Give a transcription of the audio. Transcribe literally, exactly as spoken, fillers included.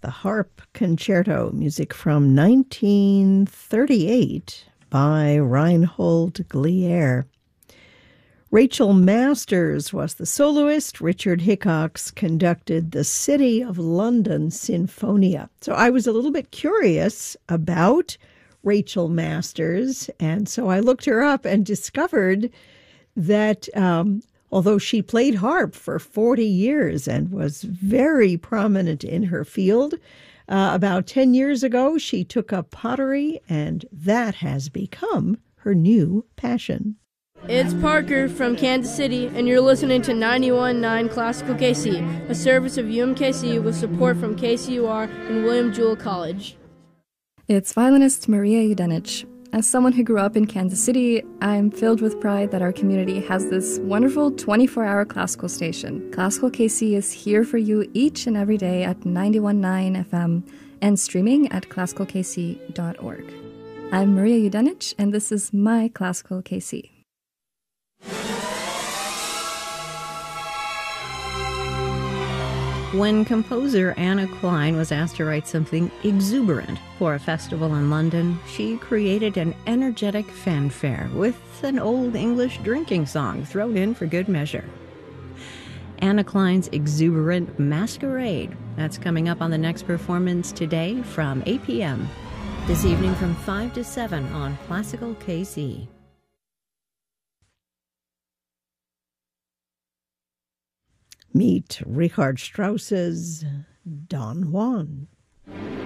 the Harp Concerto, music from nineteen thirty-eight by Reinhold Glier. Rachel Masters was the soloist. Richard Hickox conducted the City of London Sinfonia. So I was a little bit curious about Rachel Masters, and so I looked her up and discovered that um, although she played harp for forty years and was very prominent in her field, uh, about ten years ago she took up pottery, and that has become her new passion. It's Parker from Kansas City, and you're listening to ninety-one point nine Classical K C, a service of U M K C with support from K C U R and William Jewell College. It's violinist Maria Yudenich. As someone who grew up in Kansas City, I'm filled with pride that our community has this wonderful twenty-four hour classical station. Classical K C is here for you each and every day at ninety-one point nine F M and streaming at classical k c dot org. I'm Maria Yudenich, and this is my Classical K C. When composer Anna Klein was asked to write something exuberant for a festival in London, she created an energetic fanfare with an old English drinking song thrown in for good measure. Anna Klein's exuberant Masquerade. That's coming up on the next performance today from eight p.m. This evening from five to seven on Classical K C. Meet Richard Strauss's Don Juan.